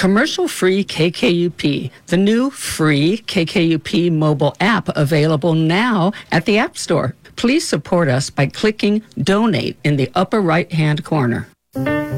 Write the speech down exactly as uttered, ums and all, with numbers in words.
commercial-free K K U P, the new free K K U P mobile app available now at the App Store. Please support us by clicking Donate in the upper right-hand corner.